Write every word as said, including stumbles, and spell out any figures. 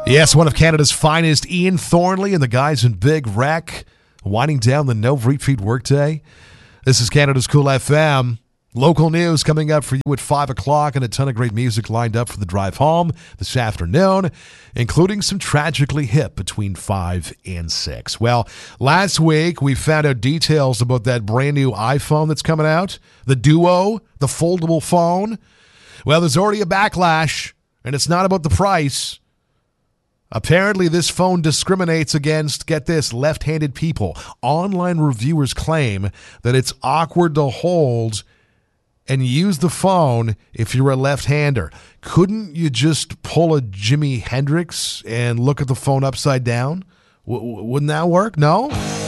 Yes, one of Canada's finest, Ian Thornley and the guys in Big Wreck, winding down the no retreat workday. This is Canada's Cool F M. Local news coming up for you at five o'clock and a ton of great music lined up for the drive home this afternoon, including some Tragically Hip between five and six. Well, last week we found out details about that brand new iPhone that's coming out, the Duo, the foldable phone. Well, there's already a backlash, and it's not about the price. Apparently, this phone discriminates against, get this, left-handed people. Online reviewers claim that it's awkward to hold and use the phone if you're a left-hander. Couldn't you just pull a Jimi Hendrix and look at the phone upside down? W- wouldn't that work? No?